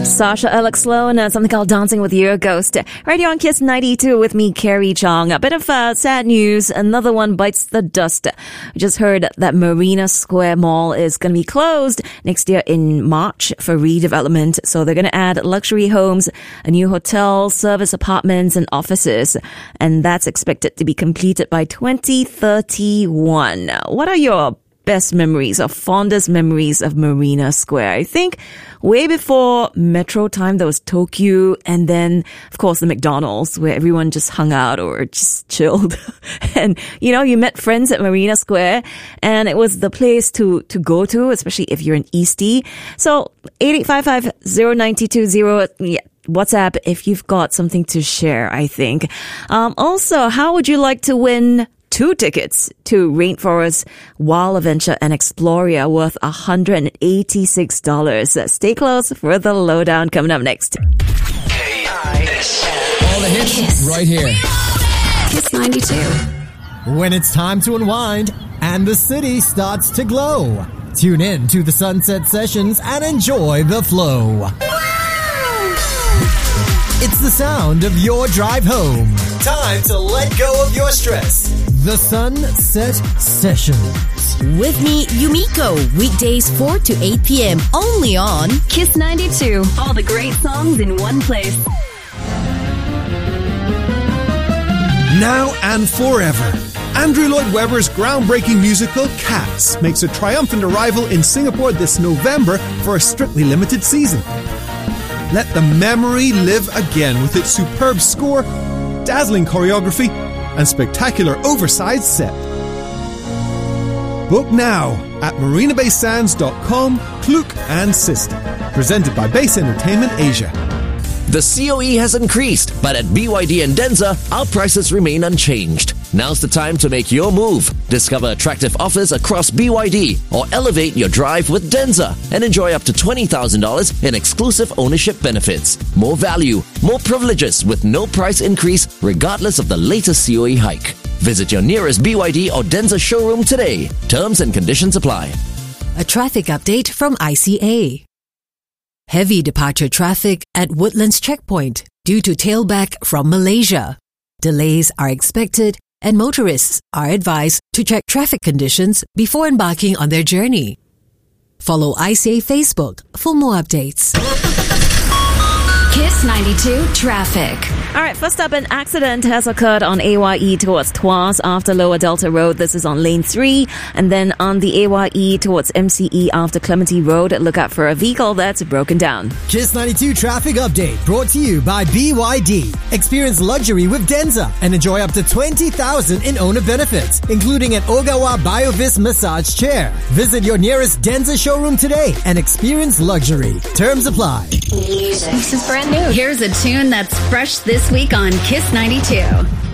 Sasha Alex Sloan, something called Dancing with Your Ghost. Right here on Kiss 92 with me, Carrie Chong. A bit of sad news. Another one bites the dust. We just heard that Marina Square Mall is going to be closed next year in March for redevelopment. So they're going to add luxury homes, a new hotel, service apartments, and offices. And that's expected to be completed by 2031. What are your best memories or fondest memories of Marina Square? I think way before Metro time, there was Tokyo, and then, of course, the McDonald's, where everyone just hung out or just chilled. And, you met friends at Marina Square, and it was the place to go to, especially if you're an Eastie. So, 8855-0920, WhatsApp if you've got something to share, I think. Also, how would you like to win 2 tickets to Rainforest Wild Adventure and Exploria worth $186. Stay close for the lowdown coming up next. KISS. All the hits Kiss. Right here. Kiss 92. When it's time to unwind and the city starts to glow, tune in to the Sunset Sessions and enjoy the flow. Wow! It's the sound of your drive home. Time to let go of your stress. The Sunset Sessions. With me, Yumiko. Weekdays 4 to 8 p.m. Only on Kiss 92. All the great songs in one place. Now and forever. Andrew Lloyd Webber's groundbreaking musical Cats makes a triumphant arrival in Singapore this November for a strictly limited season. Let the memory live again with its superb score, dazzling choreography, and spectacular oversized set. Book now at marinabaysands.com, Klook and Sister. Presented by Base Entertainment Asia. The COE has increased, but at BYD and Denza, our prices remain unchanged. Now's the time to make your move. Discover attractive offers across BYD or elevate your drive with Denza and enjoy up to $20,000 in exclusive ownership benefits. More value, more privileges with no price increase regardless of the latest COE hike. Visit your nearest BYD or Denza showroom today. Terms and conditions apply. A traffic update from ICA. Heavy departure traffic at Woodlands Checkpoint due to tailback from Malaysia. Delays are expected and motorists are advised to check traffic conditions before embarking on their journey. Follow ICA Facebook for more updates. Kiss 92 traffic. All right, first up, an accident has occurred on AYE towards Tuas after Lower Delta Road. This is on lane 3. And then on the AYE towards MCE after Clementi Road, look out for a vehicle that's broken down. Kiss 92 traffic update brought to you by BYD. Experience luxury with Denza and enjoy up to $20,000 in owner benefits, including an Ogawa BioVis massage chair. Visit your nearest Denza showroom today and experience luxury. Terms apply. Music. This is brand new. Here's a tune that's fresh this week on Kiss 92.